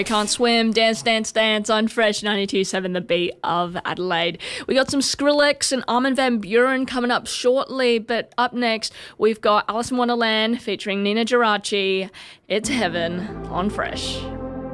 I Can't Swim, Dance, Dance, Dance on Fresh 92.7 The Beat of Adelaide. We got some Skrillex and Armin van Buuren coming up shortly, but up next we've got Alice in Wonderland featuring Nina Geraci. It's Heaven on Fresh.